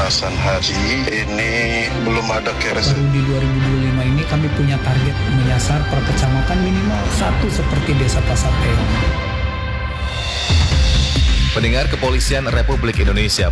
pelunasan haji ini belum ada keres. Baru di 2025 ini kami punya target menyasar per kecamatan minimal 1 seperti Desa Pasar Teong. Pendengar, Kepolisian Republik Indonesia